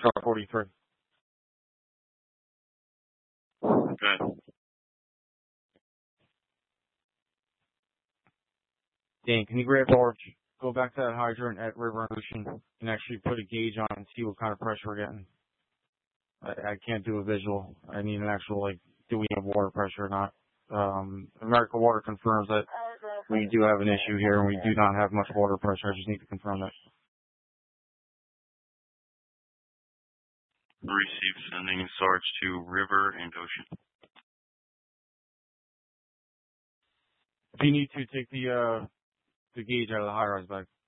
Star 43. Okay. Dan, can you grab George, go back to that hydrant at River and Ocean, and actually put a gauge on it and see what kind of pressure we're getting? I can't do a visual. I need an actual, do we have water pressure or not? American Water confirms that we do have an issue here and we do not have much water pressure. I just need to confirm that. Receive, sending Sarge to River and Ocean. If you need to, take the gauge out of the high-rise bag.